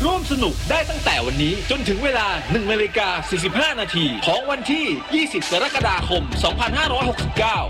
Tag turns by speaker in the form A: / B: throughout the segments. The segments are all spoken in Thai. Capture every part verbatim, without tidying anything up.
A: ร่วมสนุกได้ตั้งแต่วันนี้จนถึงเวลา หนึ่งนาฬิกาสี่สิบห้า นาทีของวันที่ ยี่สิบ กรกฎาคม สองพันห้าร้อยหกสิบเก้า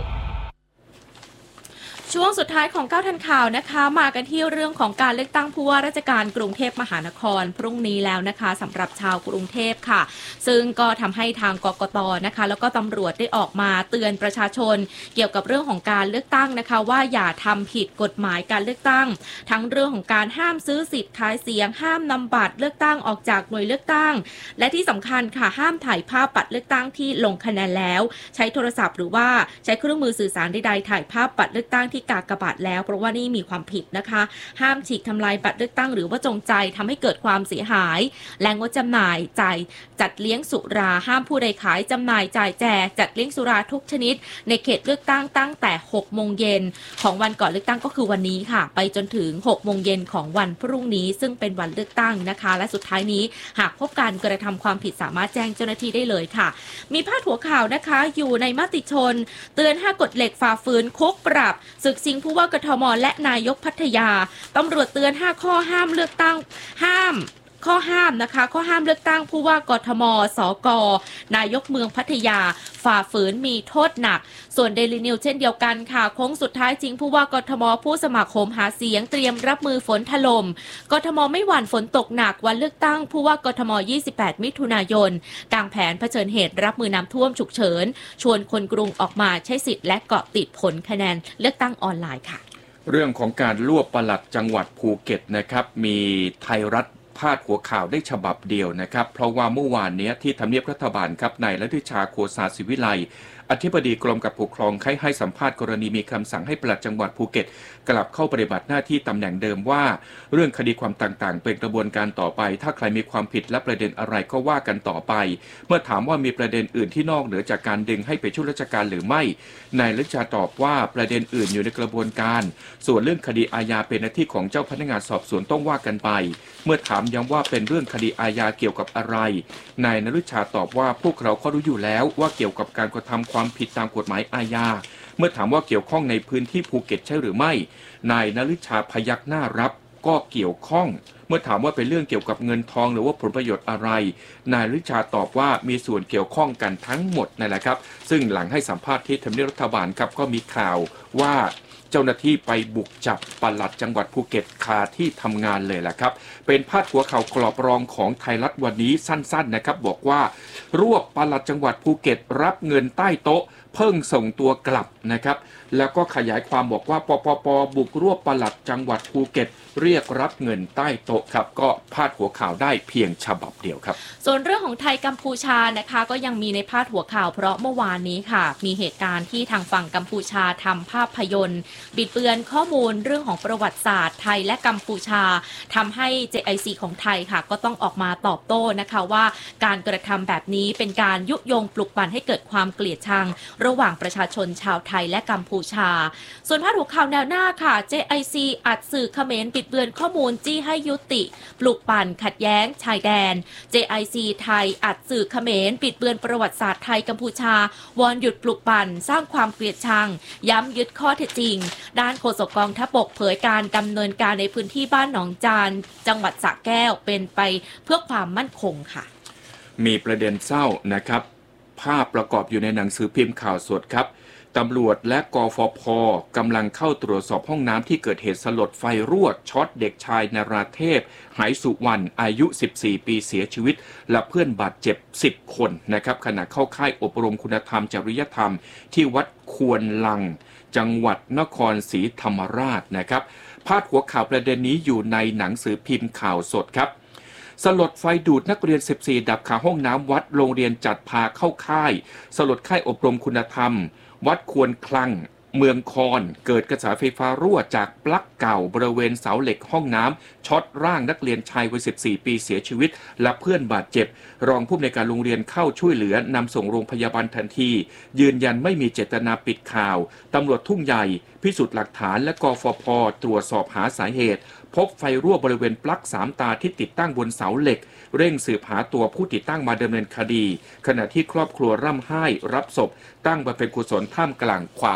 B: ช่วงสุดท้ายของเก้าทันข่าวนะคะมากันที่เรื่องของการเลือกตั้งผู้ว่าราชการกรุงเทพมหานครพรุ่งนี้แล้วนะคะสำหรับชาวกรุงเทพค่ะซึ่งก็ทำให้ทางกกต.นะคะแล้วก็ตำรวจได้ออกมาเตือนประชาชนเกี่ยวกับเรื่องของการเลือกตั้งนะคะว่าอย่าทำผิดกฎหมายการเลือกตั้งทั้งเรื่องของการห้ามซื้อสิทธิ์ขายเสียงห้ามนำบัตรเลือกตั้งออกจากหน่วยเลือกตั้งและที่สำคัญค่ะห้ามถ่ายภาพบัตรเลือกตั้งที่ลงคะแนนแล้วใช้โทรศัพท์หรือว่าใช้เครื่องมือสื่อสารใดๆถ่ายภาพบัตรเลือกตั้งที่กากบาทแล้วเพราะว่านี่มีความผิดนะคะห้ามฉีกทำลายบัตรเลือกตั้งหรือว่าจงใจทำให้เกิดความเสียหายและงดจำหน่ายจ่ายจัดเลี้ยงสุราห้ามผู้ใดขายจำหน่ายจ่ายแจกจัดเลี้ยงสุราทุกชนิดในเขตเลือกตั้งตั้งแต่หกโมงเย็นของวันก่อนเลือกตั้งก็คือวันนี้ค่ะไปจนถึงหกโมงเย็นของวันพรุ่งนี้ซึ่งเป็นวันเลือกตั้งนะคะและสุดท้ายนี้หากพบการกระทำความผิดสามารถแจ้งเจ้าหน้าที่ได้เลยค่ะมีพาดหัวข่าวนะคะอยู่ในมติชนเตือนห้ากฎเหล็กฝ่าฝืนคุกปรับศึกชิงผู้ว่ากทม.และนายกพัทยาตำรวจเตือนห้าข้อห้ามเลือกตั้งห้ามข้อห้ามนะคะข้อห้ามเลือกตั้งผู้ว่ากทม.สก.นายกเมืองพัทยาฝ่าฝืนมีโทษหนักส่วนเดลินิวเช่นเดียวกันค่ะโค้งสุดท้ายจริงผู้ว่ากทม.ผู้สมัครโหมหาเสียงเตรียมรับมือฝนถล่มกทม.ไม่หวั่นฝนตกหนักวันเลือกตั้งผู้ว่ากทม.ยี่สิบแปดมิถุนายนกางแผนเผชิญเหตุรับมือน้ำท่วมฉุกเฉินชวนคนกรุงออกมาใช้สิทธิ์และเกาะติดผลคะแนนเลือกตั้งออนไลน์ค่ะ
C: เรื่องของการรวบปลัดจังหวัดภูเก็ตนะครับมีไทยรัฐพาดหัวข่าวได้ฉบับเดียวนะครับเพราะว่าเมื่อวานนี้ที่ทำเนียบรัฐบาลครับนายรัฐชาโคสาศิวิไลอธิบดีกรมการปกครองให้สัมภาษณ์กรณีมีคำสั่งให้ปลัดจังหวัดภูเก็ตกลับเข้าปฏิบัติหน้าที่ตำแหน่งเดิมว่าเรื่องคดีความต่างๆเป็นกระบวนการต่อไปถ้าใครมีความผิดและประเด็นอะไรก็ว่ากันต่อไปเมื่อถามว่ามีประเด็นอื่นที่นอกเหนือจากการดึงให้ไปช่วยราชการหรือไม่นายรัฐชาตอบว่าประเด็นอื่นอยู่ในกระบวนการส่วนเรื่องคดีอาญาเป็นหน้าที่ของเจ้าพนักงานสอบสวนต้องว่ากันไปเมื่อถามย้ำว่าเป็นเรื่องคดีอาญาเกี่ยวกับอะไรนายนฤชาตอบว่าพวกเราก็รู้อยู่แล้วว่าเกี่ยวกับการกระทำความผิดตามกฎหมายอาญาเมื่อถามว่าเกี่ยวข้องในพื้นที่ภูเก็ตใช่หรือไม่นายนฤชาพยักหน้ารับก็เกี่ยวข้องเมื่อถามว่าเป็นเรื่องเกี่ยวกับเงินทองหรือว่าผลประโยชน์อะไรนายนฤชาตอบว่ามีส่วนเกี่ยวข้องกันทั้งหมดนั่นแหละครับซึ่งหลังให้สัมภาษณ์ที่ทำเนียบรัฐบาลครับก็มีข่าวว่าเจ้าหน้าที่ไปบุกจับปลัดจังหวัดภูเก็ตคาที่ทำงานเลยแหละครับเป็นพาดหัวข่าวกรอบรองของไทยรัฐวันนี้สั้นๆนะครับบอกว่ารวบปลัดจังหวัดภูเก็ตรับเงินใต้โต๊ะเพิ่งส่งตัวกลับนะครับแล้วก็ขยายความบอกว่าปปป.บุกรวบปลัดจังหวัดภูเก็ตเรียกรับเงินใต้โต๊ะครับก็พาดหัวข่าวได้เพียงฉบับเดียวครับ
B: ส่วนเรื่องของไทยกัมพูชานะคะก็ยังมีในพาดหัวข่าวเพราะเมื่อวานนี้ค่ะมีเหตุการณ์ที่ทางฝั่งกัมพูชาทำภาพยนตร์บิดเบือนข้อมูลเรื่องของประวัติศาสตร์ไทยและกัมพูชาทำให้ เจ ไอ ซี ของไทยค่ะก็ต้องออกมาตอบโต้นะคะว่าการกระทำแบบนี้เป็นการยุยงปลุกปั่นให้เกิดความเกลียดชังระหว่างประชาชนชาวไทยและกัมพูชาส่วนพาดหัวข่าวแนวหน้าค่ะ เจ ไอ ซี อัดสื่อเขมรบิดเบือนข้อมูลจี้ให้ยุติปลุกปั่นขัดแย้งชายแดน เจ ไอ ซี ไทยอัดสื่อเขมรบิดเบือนประวัติศาสตร์ไทยกัมพูชาวอนหยุดปลุกปั่นสร้างความเกลียดชังย้ำยึดข้อเท็จจริงด้านโฆษกกองทัพบกเผยการดำเนินการในพื้นที่บ้านหนองจานจังหวัดสระแก้วเป็นไปเพื่อความมั่นคงค่ะ
C: มีประเด็นเศร้านะครับภาพประกอบอยู่ในหนังสือพิมพ์ข่าวสดครับตำรวจและกฟผ.กำลังเข้าตรวจสอบห้องน้ำที่เกิดเหตุสลดไฟรั่วช็อตเด็กชายนราเทพไหสุวรรณอายุสิบสี่ปีเสียชีวิตและเพื่อนบาดเจ็บสิบคนนะครับขณะเข้าค่ายอบรมคุณธรรมจริยธรรมที่วัดควรลังจังหวัดนครศรีธรรมราชนะครับพาดหัวข่าวประเด็นนี้อยู่ในหนังสือพิมพ์ข่าวสดครับสลดไฟดูดนักเรียนสิบสี่ดับคาห้องน้ำวัดโรงเรียนจัดพาเข้าค่ายสลดค่ายอบรมคุณธรรมวัดควรคลังเมืองคอนเกิดกระแสไฟฟ้ารั่วจากปลั๊กเก่าบริเวณเสาเหล็กห้องน้ำช็อตร่างนักเรียนชายวัยสิบสี่ปีเสียชีวิตและเพื่อนบาดเจ็บรองผู้อำนวยการโรงเรียนเข้าช่วยเหลือนำส่งโรงพยาบาลทันทียืนยันไม่มีเจตนาปิดข่าวตำรวจทุ่งใหญ่พิสูจน์หลักฐานและกฟผ.ตรวจสอบหาสาเหตุพบไฟรั่วบริเวณปลั๊กสามตาที่ติดตั้งบนเสาเหล็กเร่งสืบหาตัวผู้ติดตั้งมาดำเนินคดีขณะที่ครอบครัวร่ำไห้รับศพตั้งบำเพ็ญกุศลท่ามกลางความโศก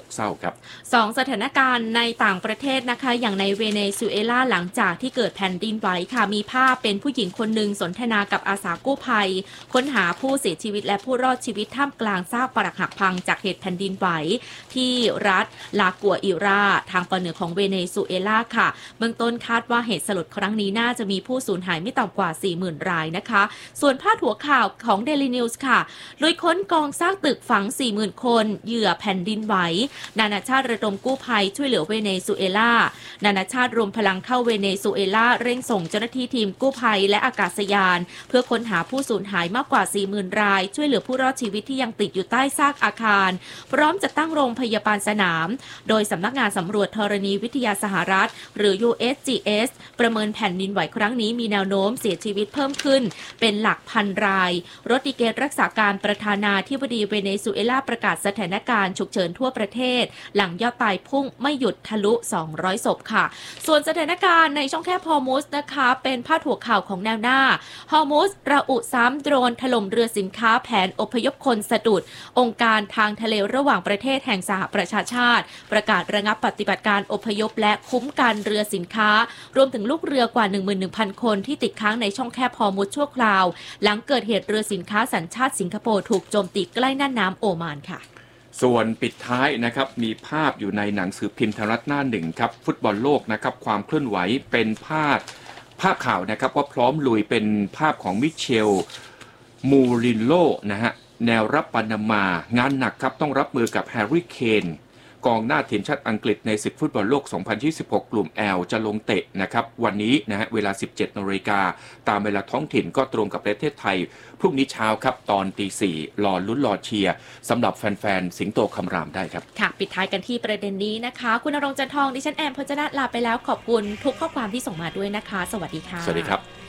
C: กเศร้าครับ
B: สองสถานการณ์ในต่างประเทศนะคะอย่างในเวเนซุเอลาหลังจากที่เกิดแผ่นดินไหวค่ะมีภาพเป็นผู้หญิงคนหนึ่งสนทนากับอาสากู้ภัยค้นหาผู้เสียชีวิตและผู้รอดชีวิตท่ามกลางซากปรักหักพังจากเหตุแผ่นดินไหวที่รัฐลากัวอิราทางตอนเหนือของเวเนซุเอลาค่ะเบื้องต้นคาดว่าเหตุสลดครั้งนี้น่าจะมีผู้สูญหายไม่ต่ำกว่า สี่หมื่น รายนะคะส่วนพาดหัวข่าวของ Daily News ค่ะลุยค้นกองซากตึกฝัง สี่หมื่น คนเหยื่อแผ่นดินไหวนานาชาติระดมกู้ภัยช่วยเหลือเวเนซุเอลานานาชาติรวมพลังเข้าเวเนซุเอลาเร่งส่งเจ้าหน้าที่ทีมกู้ภัยและอากาศยานเพื่อค้นหาผู้สูญหายมากกว่า สี่หมื่น รายช่วยเหลือผู้รอดชีวิตที่ยังติดอยู่ใต้ซากอาคารพร้อมจะตั้งโรงพยาบาลสนามโดยสำนักงานสำรวจธรณีวิทยาสหรัฐหรือ ยู เอส จี เอส ประเมินแผ่นดินไหวครั้งนี้มีแนวโน้มเสียชีวิตเพิ่มขึ้นเป็นหลักพันรายโรดริเกสรักษาการประธานาธิบดีเวเนซุเอลาประกาศสถานการณ์ฉุกเฉินทั่วประเทศหลังยอดตายพุ่งไม่หยุดทะลุสองร้อยศพค่ะส่วนสถานการณ์ในช่องแคบฮอร์มุสนะคะเป็นพาดหัวข่าวของแนวหน้าฮอร์มุสระอุซ้ำโดรนถล่มเรือสินค้าแผนอพยพคนสะดุดองค์การทางทะเลระหว่างประเทศแห่งสหประชาชาติประกาศระงับปฏิบัติการอพยพและคุ้มกันเรือสินค้ารวมถึงลูกเรือกว่า หนึ่งหมื่นหนึ่งพัน คนที่ติดค้างในช่องแคบฮอร์มุสชั่วคราวหลังเกิดเหตุเรือสินค้าสัญชาติสิงคโปร์ถูกโจมตีใกล้น่านน้ำโอมานค่ะ
C: ส่วนปิดท้ายนะครับมีภาพอยู่ในหนังสือพิมพ์ไทยรัฐหน้าหนึ่งครับฟุตบอลโลกนะครับความเคลื่อนไหวเป็นภาพภาพข่าวนะครับว่าพร้อมลุยเป็นภาพของมิเชลมูรินโลนะฮะแนวรับปานามา งานหนักครับต้องรับมือกับแฮร์รี่เคนกองหน้าทีมชาติอังกฤษในศึกฟุตบอลโลก สองพันยี่สิบหก กลุ่ม แอล จะลงเตะนะครับวันนี้นะฮะเวลา สิบเจ็ด นาฬิกาตามเวลาท้องถิ่นก็ตรงกับประเทศไทยพรุ่งนี้เช้าครับตอนตีสี่รอลุ้นรอเชียร์สำหรับแฟนๆสิงโตคำรามได้ครับ
B: ค่ะปิดท้ายกันที่ประเด็นนี้นะคะคุณณรงค์ จันทองดิฉันแอมพจนาลาไปแล้วขอบคุณทุกข้อความที่ส่งมาด้วยนะคะสวัสดีค่ะ
C: สวัสดีครับ